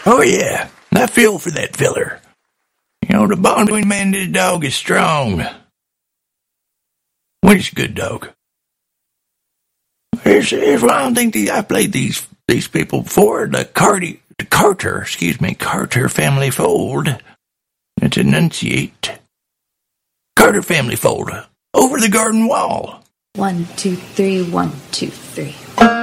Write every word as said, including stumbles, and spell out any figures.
Oh, yeah. I feel for that filler. You know, the bond between man and his dog is strong. Which is a good dog. Here's, here's why I don't think the, I played these these people before. The Carty, the Carter, excuse me, Carter family fold. Let's enunciate. Carter family fold. Over the garden wall. One, two, three, one, two, three.